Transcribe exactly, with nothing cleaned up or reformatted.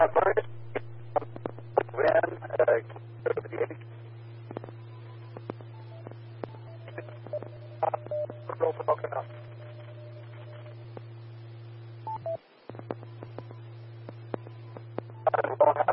First, when uh, broken up. I don't have